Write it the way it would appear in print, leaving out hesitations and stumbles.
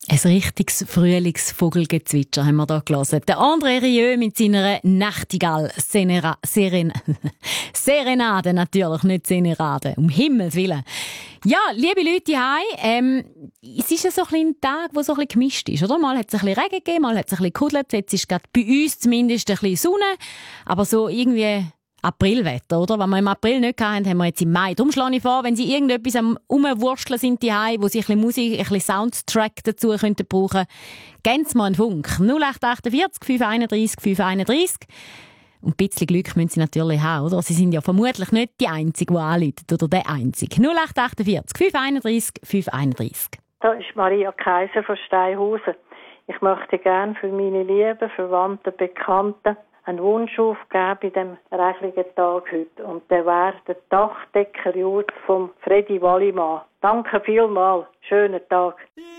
Ein richtiges Frühlingsvogelgezwitscher haben wir hier gelesen. Der André Rieu mit seiner Nachtigall Serenade natürlich, nicht Senerade. Um Himmels Willen. Ja, liebe Leute hier, es ist ja so ein Tag, der so ein bisschen gemischt ist, oder? Mal hat es ein bisschen Regen gegeben, mal hat es ein bisschen gekudelt. Jetzt ist gerade bei uns zumindest ein bisschen Sonne. Aber so irgendwie Aprilwetter, oder? Wenn wir im April nicht hatten, haben wir jetzt im Mai. Darum schlage ich vor, wenn Sie irgendetwas am Umwursteln sind, wo Sie ein bisschen Musik, ein bisschen Soundtrack dazu könnten brauchen, geben Sie mal einen Funk. 0848 531 531. Und ein bisschen Glück müssen Sie natürlich haben, oder? Sie sind ja vermutlich nicht die Einzige, die anruft, oder der Einzige. 0848 531 531. Da ist Maria Kaiser von Steinhausen. Ich möchte gerne für meine lieben Verwandten, Bekannten einen Wunsch aufgeben bei diesem reglichen Tag heute. Und der wäre der Dachdeckerjurz von Freddy Wallimann. Danke vielmals. Schönen Tag.